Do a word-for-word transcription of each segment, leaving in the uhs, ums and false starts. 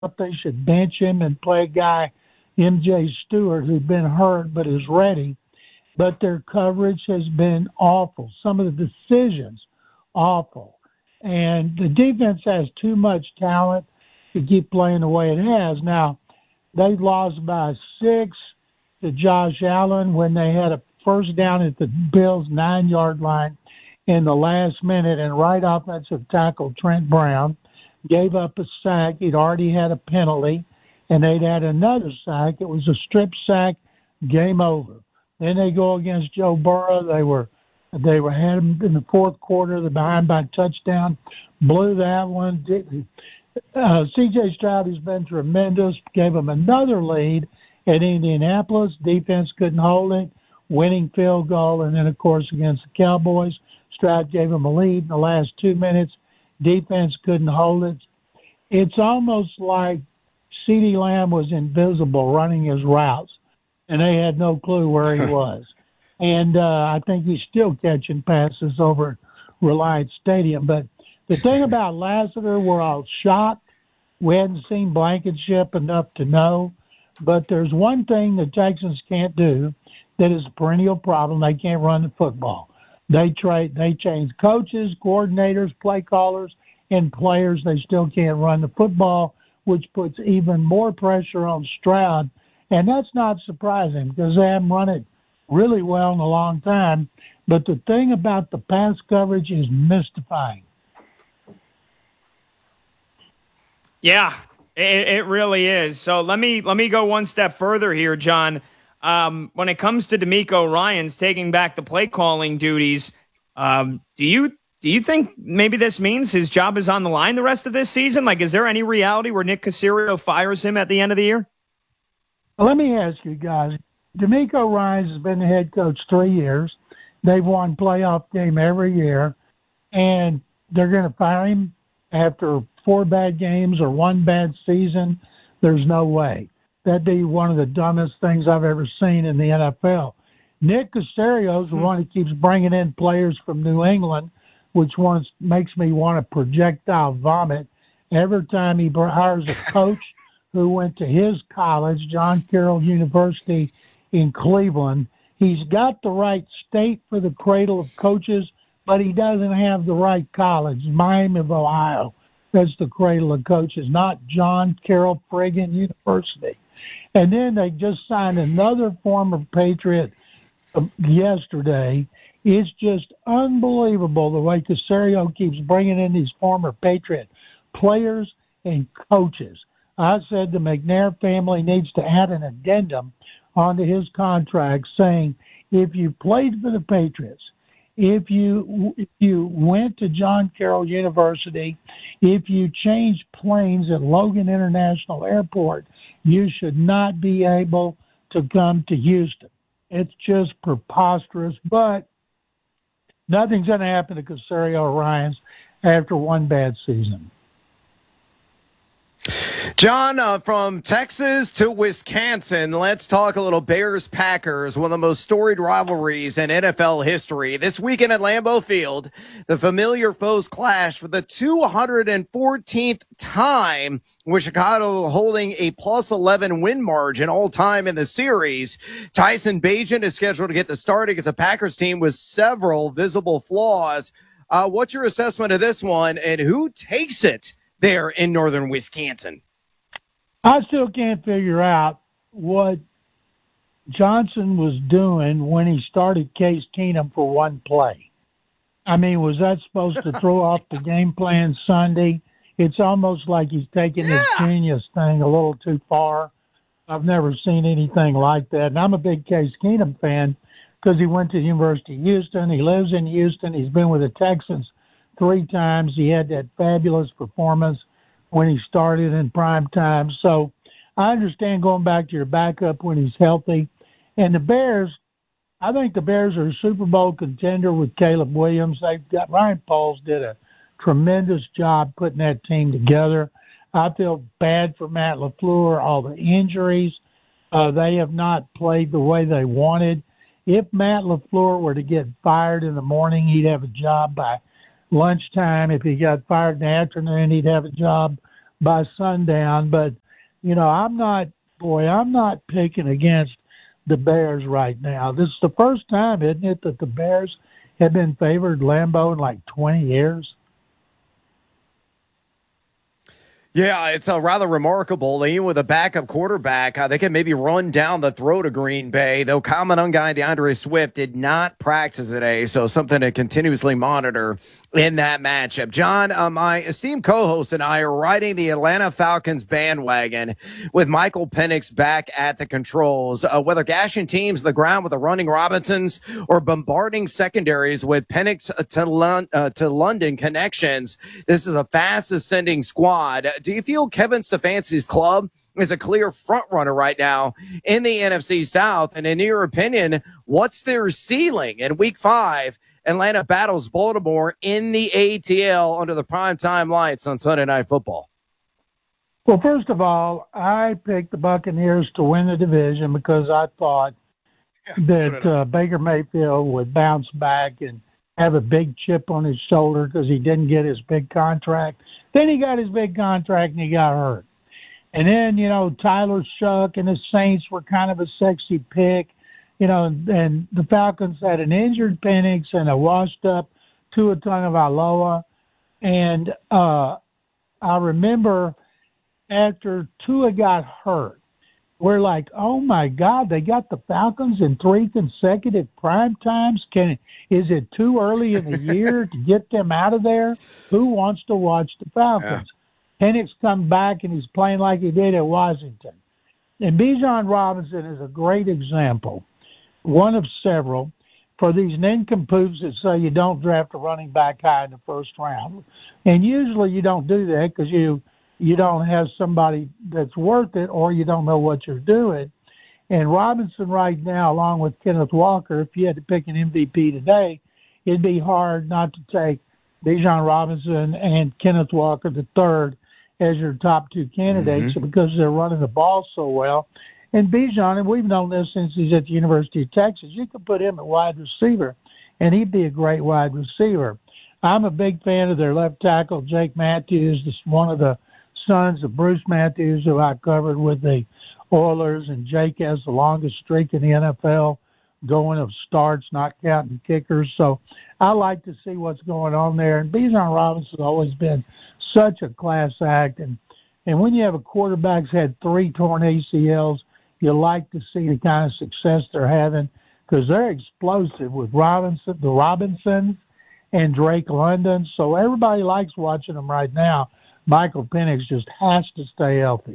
they should bench him and play a guy, M J Stewart, who's been hurt but is ready. But their coverage has been awful. Some of the decisions, awful. And the defense has too much talent to keep playing the way it has. Now, they lost by six to Josh Allen when they had a first down at the Bills' nine-yard line in the last minute, and right offensive tackle Trent Brown gave up a sack. He'd already had a penalty, and they'd had another sack. It was a strip sack, game over. Then they go against Joe Burrow. They were they were had him in the fourth quarter. They're behind by a touchdown, blew that one. Uh, C J Stroud has been tremendous. Gave them another lead at Indianapolis. Defense couldn't hold it. Winning field goal, and then of course against the Cowboys, Stroud gave them a lead in the last two minutes. Defense couldn't hold it. It's almost like CeeDee Lamb was invisible running his routes, and they had no clue where he was. And uh, I think he's still catching passes over at Reliant Stadium. But the thing about Lassiter, we're all shocked. We hadn't seen Blankenship enough to know. But there's one thing the Texans can't do that is a perennial problem. They can't run the football. They trade, they change coaches, coordinators, play callers, and players. They still can't run the football, which puts even more pressure on Stroud. And that's not surprising because they haven't run it really well in a long time. But the thing about the pass coverage is mystifying. Yeah, it, it really is. So let me let me go one step further here, John. Um, when it comes to D'Amico Ryans taking back the play calling duties, um, do you do you think maybe this means his job is on the line the rest of this season? Like, is there any reality where Nick Caserio fires him at the end of the year? Let me ask you guys. D'Amico Ryans has been the head coach three years. They've won playoff game every year, and they're going to fire him after four bad games or one bad season. There's no way. That'd be one of the dumbest things I've ever seen in the N F L. Nick Caserio is the one who keeps bringing in players from New England, which wants, makes me want to projectile vomit every time he hires a coach who went to his college, John Carroll University in Cleveland. He's got the right state for the cradle of coaches, but he doesn't have the right college, Miami of Ohio. That's the cradle of coaches, not John Carroll friggin' University. And then they just signed another former Patriot yesterday. It's just unbelievable the way Caserio keeps bringing in these former Patriot players and coaches. I said the McNair family needs to add an addendum onto his contract saying if you played for the Patriots, if you if you went to John Carroll University, if you changed planes at Logan International Airport, you should not be able to come to Houston. It's just preposterous, but nothing's going to happen to Caserio or Ryans after one bad season. John, uh, from Texas to Wisconsin, let's talk a little Bears-Packers, one of the most storied rivalries in N F L history. This weekend at Lambeau Field, the familiar foes clash for the two hundred fourteenth time, with Chicago holding a plus eleven win margin all time in the series. Tyson Bagent is scheduled to get the start against a Packers team with several visible flaws. Uh, what's your assessment of this one, and who takes it there in northern Wisconsin? I still can't figure out what Johnson was doing when he started Case Keenum for one play. I mean, was that supposed to throw off the game plan Sunday? It's almost like he's taking yeah. his genius thing a little too far. I've never seen anything like that. And I'm a big Case Keenum fan because he went to the University of Houston. He lives in Houston. He's been with the Texans three times. He had that fabulous performance when he started in prime time. So I understand going back to your backup when he's healthy. And the Bears, I think the Bears are a Super Bowl contender with Caleb Williams. They've got Ryan Pauls did a tremendous job putting that team together. I feel bad for Matt LaFleur, all the injuries. Uh, they have not played the way they wanted. If Matt LaFleur were to get fired in the morning, he'd have a job by lunchtime. If he got fired in the afternoon, he'd have a job by sundown. But, you know, I'm not, boy, I'm not picking against the Bears right now. This is the first time, isn't it, that the Bears have been favored Lambeau in like twenty years? Yeah, it's uh, rather remarkable. Even with a backup quarterback, uh, they can maybe run down the throat of Green Bay. Though common guy DeAndre Swift did not practice today, so something to continuously monitor in that matchup. John, uh, my esteemed co-host and I are riding the Atlanta Falcons bandwagon with Michael Penix back at the controls. Uh, whether gashing teams to the ground with the running Robinsons or bombarding secondaries with Penix to, Lon- uh, to London connections, this is a fast ascending squad. Do you feel Kevin Stefanski's club is a clear front runner right now in the N F C South? And in your opinion, what's their ceiling in week five? Atlanta battles Baltimore in the A T L under the primetime lights on Sunday Night Football. Well, first of all, I picked the Buccaneers to win the division because I thought yeah, that uh, Baker Mayfield would bounce back and have a big chip on his shoulder because he didn't get his big contract. Then he got his big contract and he got hurt. And then, you know, Tyler Shuck and the Saints were kind of a sexy pick, you know, and, and the Falcons had an injured Penix and a washed-up Tua Tagovailoa. And uh, I remember after Tua got hurt, we're like, oh, my God, they got the Falcons in three consecutive prime times? Can Is it too early in the year to get them out of there? Who wants to watch the Falcons? Yeah. Penix come back, and he's playing like he did at Washington. And Bijan Robinson is a great example, one of several, for these nincompoops that say you don't draft a running back high in the first round. And usually you don't do that because you – you don't have somebody that's worth it or you don't know what you're doing. And Robinson right now, along with Kenneth Walker, if you had to pick an M V P today, it'd be hard not to take Bijan Robinson and Kenneth Walker the third as your top two candidates mm-hmm. because they're running the ball so well. And Bijan, and we've known this since he's at the University of Texas, you could put him at wide receiver, and he'd be a great wide receiver. I'm a big fan of their left tackle, Jake Matthews, this one of the sons of Bruce Matthews, who I covered with the Oilers, and Jake has the longest streak in the N F L going of starts, not counting kickers. So I like to see what's going on there. And Bijan Robinson's always been such a class act. And, and when you have a quarterback who's had three torn A C Ls, you like to see the kind of success they're having because they're explosive with Robinson, the Robinsons and Drake London. So everybody likes watching them right now. Michael Penix just has to stay healthy.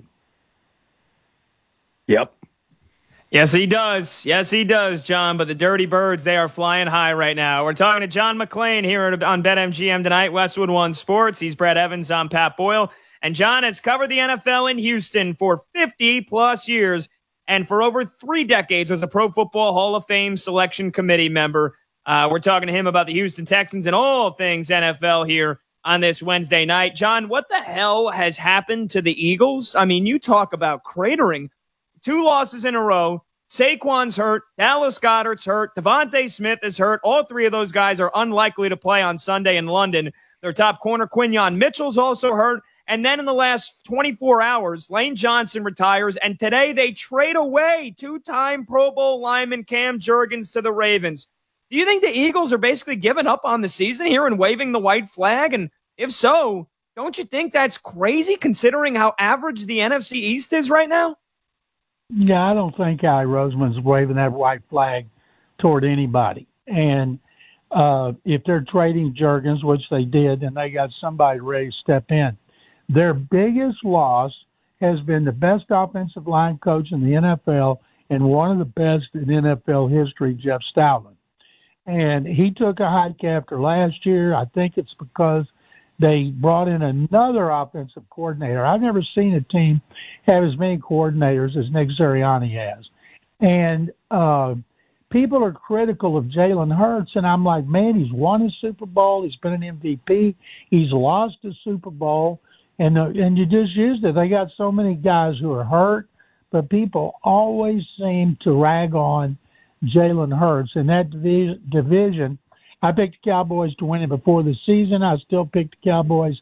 Yep. Yes, he does. Yes, he does, John. But the Dirty Birds, they are flying high right now. We're talking to John McClain here on BetMGM tonight, Westwood One Sports. He's Brett Evans. I'm Pat Boyle. And John has covered the N F L in Houston for fifty-plus years and for over three decades was a Pro Football Hall of Fame selection committee member. Uh, we're talking to him about the Houston Texans and all things N F L here on this Wednesday night. John, what the hell has happened to the Eagles? I mean, you talk about cratering. Two losses in a row. Saquon's hurt. Dallas Goedert's hurt. Devontae Smith is hurt. All three of those guys are unlikely to play on Sunday in London. Their top corner, Quinyon Mitchell's also hurt. And then in the last twenty-four hours, Lane Johnson retires. And today they trade away two-time Pro Bowl lineman Cam Jurgens to the Ravens. Do you think the Eagles are basically giving up on the season here and waving the white flag? And if so, don't you think that's crazy considering how average the N F C East is right now? Yeah, I don't think Howie Roseman's waving that white flag toward anybody. And uh, if they're trading Jurgens, which they did, then they got somebody ready to step in. Their biggest loss has been the best offensive line coach in the N F L and one of the best in N F L history, Jeff Stoutland. And he took a hike after last year. I think it's because they brought in another offensive coordinator. I've never seen a team have as many coordinators as Nick Sirianni has. And uh, people are critical of Jalen Hurts, and I'm like, man, he's won a Super Bowl. He's been an M V P. He's lost a Super Bowl. And, uh, and you just used it. They got so many guys who are hurt, but people always seem to rag on Jalen Hurts. In that divi- division, I picked the Cowboys to win it before the season. I still picked the Cowboys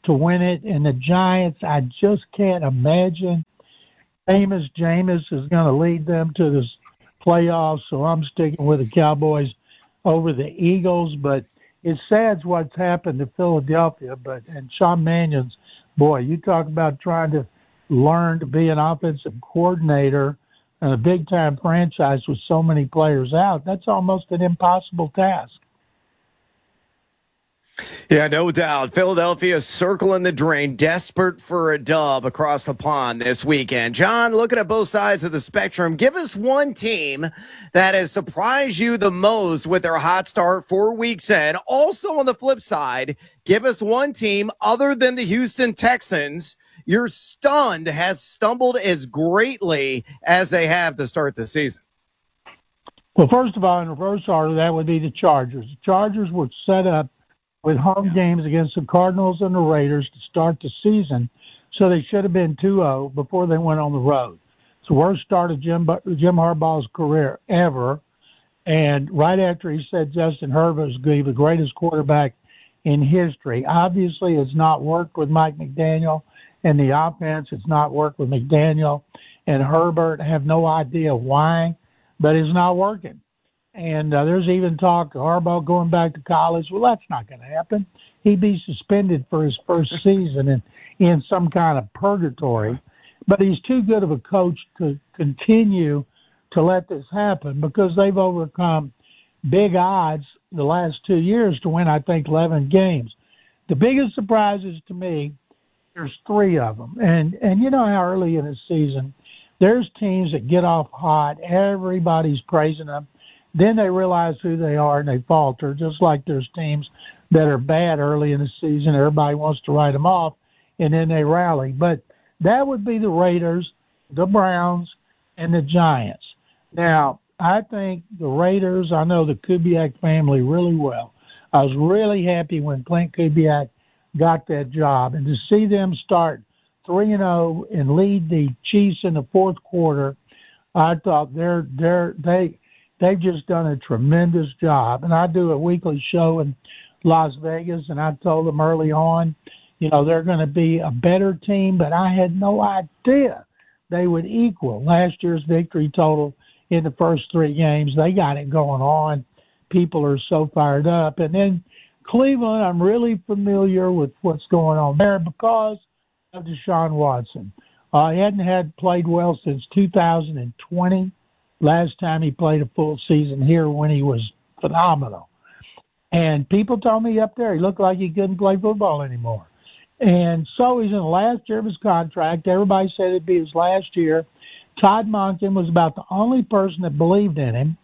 to win it. And the Giants, I just can't imagine. Jameis Jameis is going to lead them to the playoffs, so I'm sticking with the Cowboys over the Eagles. But it's sad what's happened to Philadelphia. But and Sean Mannion's, boy, you talk about trying to learn to be an offensive coordinator in a big-time franchise with so many players out. That's almost an impossible task. Yeah, no doubt. Philadelphia circling the drain, desperate for a dub across the pond this weekend. John, looking at both sides of the spectrum, give us one team that has surprised you the most with their hot start four weeks in. Also on the flip side, give us one team other than the Houston Texans you're stunned has stumbled as greatly as they have to start the season. Well, first of all, in reverse order, that would be the Chargers. The Chargers were set up with home games against the Cardinals and the Raiders to start the season, so they should have been two oh before they went on the road. It's the worst start of Jim, Jim Harbaugh's career ever, and right after he said Justin Herbert was going to be the greatest quarterback in history. Obviously, it's not worked with Mike McDaniel and the offense. It's not worked with McDaniel and Herbert. I have no idea why, but it's not working. And uh, there's even talk of Harbaugh going back to college. Well, that's not going to happen. He'd be suspended for his first season in, in some kind of purgatory. But he's too good of a coach to continue to let this happen because they've overcome big odds the last two years to win, I think, eleven games. The biggest surprises to me, there's three of them. And, and you know how early in the season, there's teams that get off hot. Everybody's praising them. Then they realize who they are and they falter, just like there's teams that are bad early in the season. Everybody wants to write them off, and then they rally. But that would be the Raiders, the Browns, and the Giants. Now, I think the Raiders, I know the Kubiak family really well. I was really happy when Clint Kubiak got that job. And to see them start three and oh and lead the Chiefs in the fourth quarter, I thought they're they're they they've just done a tremendous job. And I do a weekly show in Las Vegas, and I told them early on, you know, they're going to be a better team, but I had no idea they would equal last year's victory total in the first three games. They got it going on. People are so fired up. And then Cleveland, I'm really familiar with what's going on there because of Deshaun Watson. Uh, he hadn't had played well since two thousand twenty. Last time he played a full season here when he was phenomenal. And people told me up there he looked like he couldn't play football anymore. And so he's in the last year of his contract. Everybody said it'd be his last year. Todd Monken was about the only person that believed in him.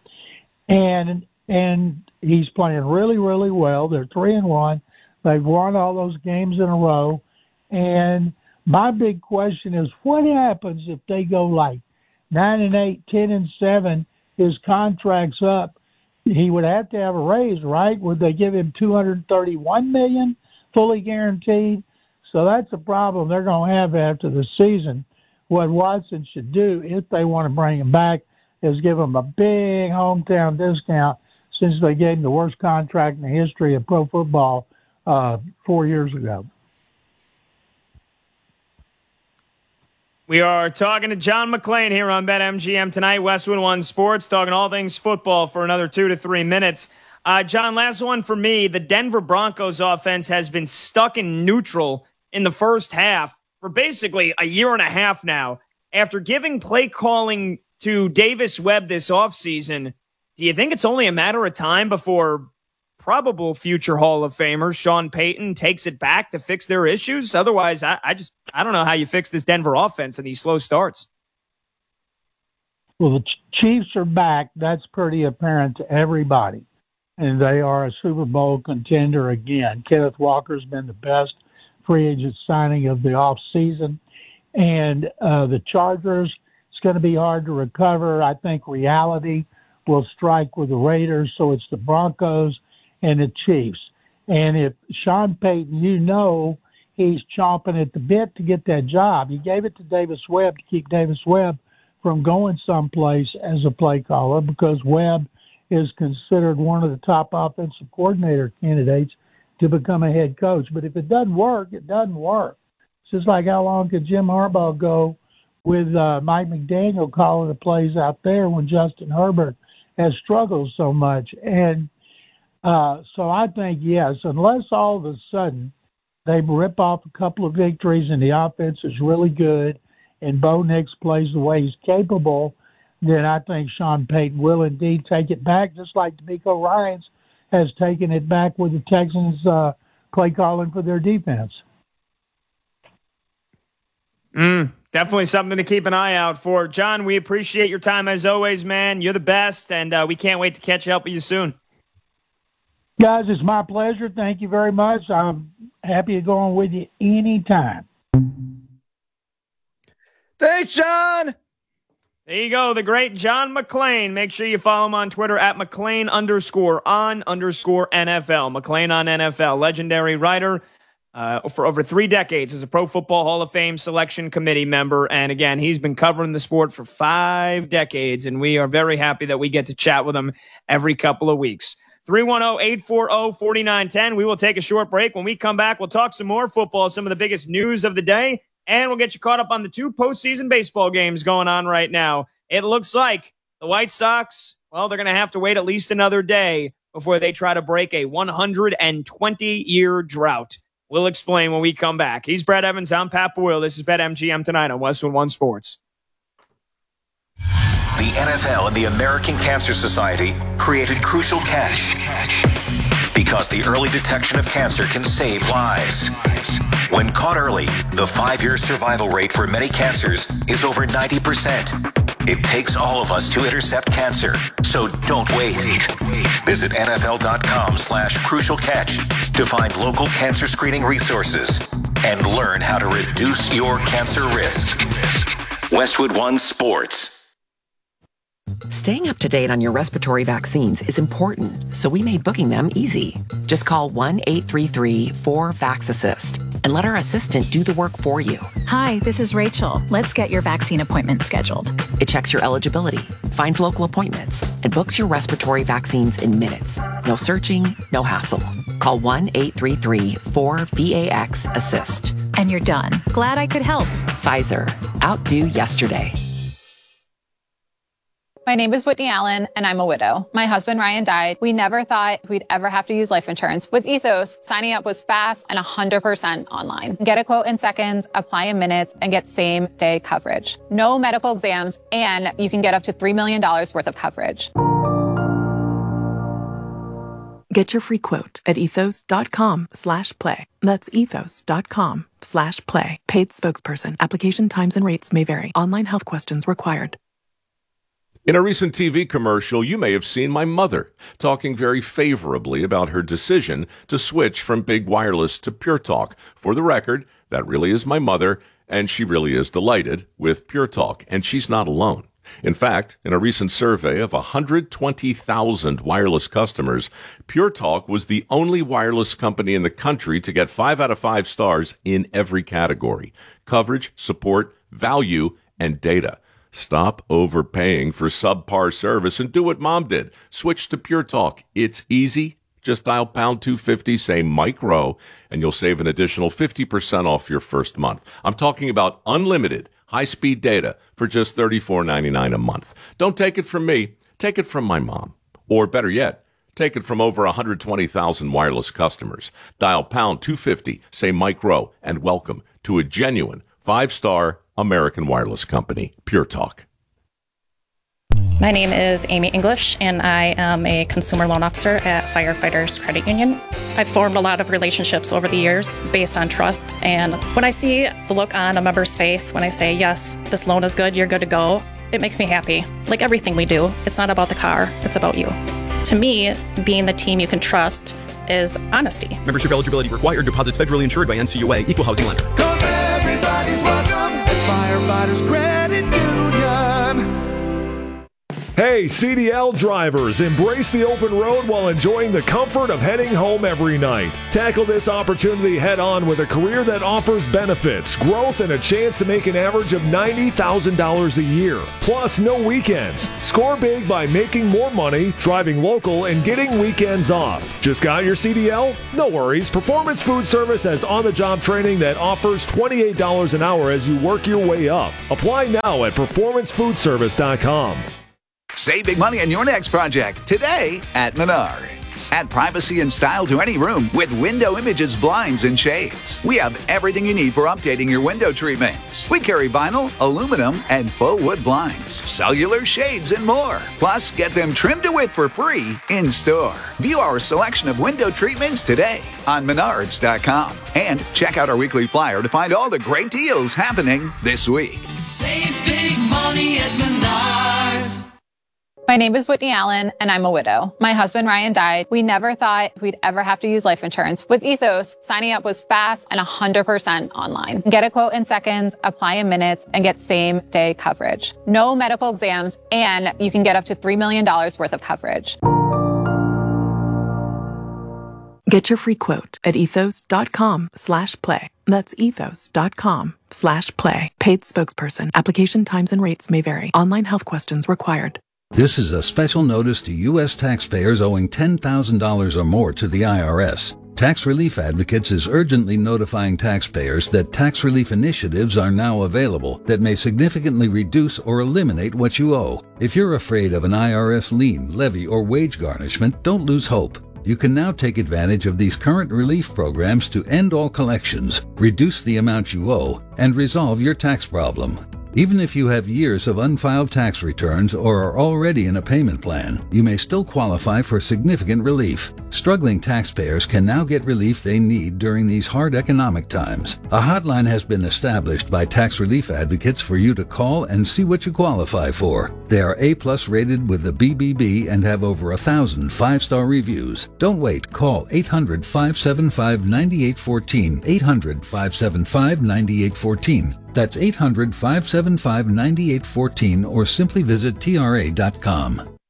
And and he's playing really, really well. They're three and one. They've won all those games in a row. And my big question is, what happens if they go like nine and eight, ten and seven? His contract's up. He would have to have a raise, right? Would they give him two hundred thirty-one million dollars fully guaranteed? So that's a problem they're going to have after the season. What Watson should do, if they want to bring him back, is give him a big hometown discount since they gave him the worst contract in the history of pro football uh, four years ago. We are talking to John McClain here on BetMGM tonight, Westwood One Sports, talking all things football for another two to three minutes. Uh, John, last one for me. The Denver Broncos offense has been stuck in neutral in the first half for basically a year and a half now. After giving play calling to Davis Webb this offseason, do you think it's only a matter of time before probable future Hall of Famer Sean Payton takes it back to fix their issues? Otherwise, I, I just I don't know how you fix this Denver offense and these slow starts. Well, the Chiefs are back. That's pretty apparent to everybody. And they are a Super Bowl contender again. Kenneth Walker's been the best free agent signing of the offseason. And uh, the Chargers, it's going to be hard to recover. I think reality will strike with the Raiders, so it's the Broncos and the Chiefs. And if Sean Payton, you know he's chomping at the bit to get that job. He gave it to Davis Webb to keep Davis Webb from going someplace as a play caller because Webb is considered one of the top offensive coordinator candidates to become a head coach. But if it doesn't work, it doesn't work. It's just like how long could Jim Harbaugh go with uh, Mike McDaniel calling the plays out there when Justin Herbert has struggled so much. And uh, so I think, yes, unless all of a sudden they rip off a couple of victories and the offense is really good and Bo Nix plays the way he's capable, then I think Sean Payton will indeed take it back, just like DeMeco Ryans has taken it back with the Texans uh, play calling for their defense. Mm, definitely something to keep an eye out for. John, we appreciate your time as always, man. You're the best, and uh, we can't wait to catch up with you soon. Guys, it's my pleasure. Thank you very much. I'm happy to go on with you anytime. Thanks, John. There you go, the great John McClain. Make sure you follow him on Twitter at McClain underscore on underscore N F L. McClain on N F L, legendary writer. Uh, for over three decades as a Pro Football Hall of Fame selection committee member. And again, he's been covering the sport for five decades, and we are very happy that we get to chat with him every couple of weeks. three one zero, eight four zero, four nine one zero. We will take a short break. When we come back, we'll talk some more football, some of the biggest news of the day, and we'll get you caught up on the two postseason baseball games going on right now. It looks like the White Sox, well, they're going to have to wait at least another day before they try to break a one hundred twenty-year drought. We'll explain when we come back. He's Brett Evans. I'm Pat Boyle. This is BetMGM tonight on Westwood One Sports. The N F L and the American Cancer Society created Crucial Catch because the early detection of cancer can save lives. When caught early, the five-year survival rate for many cancers is over ninety percent. It takes all of us to intercept cancer, so don't wait. Visit nfl.com slash crucial catch to find local cancer screening resources and learn how to reduce your cancer risk. Westwood One Sports. Staying up to date on your respiratory vaccines is important, so we made booking them easy. Just call one eight three three, four, VAX-ASSIST and let our assistant do the work for you. Hi, this is Rachel. Let's get your vaccine appointment scheduled. It checks your eligibility, finds local appointments, and books your respiratory vaccines in minutes. No searching, no hassle. Call one eight three three, four, VAX-ASSIST. And you're done. Glad I could help. Pfizer. Outdo yesterday. My name is Whitney Allen, and I'm a widow. My husband, Ryan, died. We never thought we'd ever have to use life insurance. With Ethos, signing up was fast and one hundred percent online. Get a quote in seconds, apply in minutes, and get same-day coverage. No medical exams, and you can get up to three million dollars worth of coverage. Get your free quote at ethos.com slash play. That's ethos.com slash play. Paid spokesperson. Application times and rates may vary. Online health questions required. In a recent T V commercial, you may have seen my mother talking very favorably about her decision to switch from Big Wireless to Pure Talk. For the record, that really is my mother, and she really is delighted with Pure Talk, and she's not alone. In fact, in a recent survey of one hundred twenty thousand wireless customers, Pure Talk was the only wireless company in the country to get five out of five stars in every category: coverage, support, value, and data. Stop overpaying for subpar service and do what Mom did. Switch to Pure Talk. It's easy. Just dial pound two fifty, say Mike Rowe, and you'll save an additional fifty percent off your first month. I'm talking about unlimited high-speed data for just thirty-four ninety-nine a month. Don't take it from me. Take it from my mom. Or better yet, take it from over one hundred twenty thousand wireless customers. Dial pound two fifty, say Mike Rowe, and welcome to a genuine five-star American wireless company, Pure Talk. My name is Amy English, and I am a consumer loan officer at Firefighters Credit Union. I've formed a lot of relationships over the years based on trust, and when I see the look on a member's face when I say, yes, this loan is good, you're good to go, it makes me happy. Like everything we do, it's not about the car, it's about you. To me, being the team you can trust is honesty. Membership eligibility required. Deposits federally insured by N C U A. Equal housing lender. Cause everybody's welcome at Firefighters Credit Union. Hey, Hey, C D L drivers, embrace the open road while enjoying the comfort of heading home every night. Tackle this opportunity head on with a career that offers benefits, growth, and a chance to make an average of ninety thousand dollars a year. Plus, no weekends. Score big by making more money, driving local, and getting weekends off. Just got your C D L? No worries. Performance Food Service has on-the-job training that offers twenty-eight dollars an hour as you work your way up. Apply now at performance food service dot com. Save big money on your next project today at Menards. Add privacy and style to any room with Window Images blinds and shades. We have everything you need for updating your window treatments. We carry vinyl, aluminum, and faux wood blinds, cellular shades, and more. Plus, get them trimmed to width for free in store. View our selection of window treatments today on menards dot com. And check out our weekly flyer to find all the great deals happening this week. Save big money at Menards. My name is Whitney Allen, and I'm a widow. My husband, Ryan, died. We never thought we'd ever have to use life insurance. With Ethos, signing up was fast and one hundred percent online. Get a quote in seconds, apply in minutes, and get same-day coverage. No medical exams, and you can get up to three million dollars worth of coverage. Get your free quote at ethos.com slash play. That's ethos.com slash play. Paid spokesperson. Application times and rates may vary. Online health questions required. This is a special notice to U S taxpayers owing ten thousand dollars or more to the I R S. Tax Relief Advocates is urgently notifying taxpayers that tax relief initiatives are now available that may significantly reduce or eliminate what you owe. If you're afraid of an I R S lien, levy, or wage garnishment, don't lose hope. You can now take advantage of these current relief programs to end all collections, reduce the amount you owe, and resolve your tax problem. Even if you have years of unfiled tax returns or are already in a payment plan, you may still qualify for significant relief. Struggling taxpayers can now get relief they need during these hard economic times. A hotline has been established by Tax Relief Advocates for you to call and see what you qualify for. They are A-plus rated with the B B B and have over a thousand five-star reviews. Don't wait. Call eight hundred, five seven five, nine eight one four, eight hundred, five seven five, nine eight one four. That's eight hundred, five seven five, nine eight one four, or simply visit T R A dot com.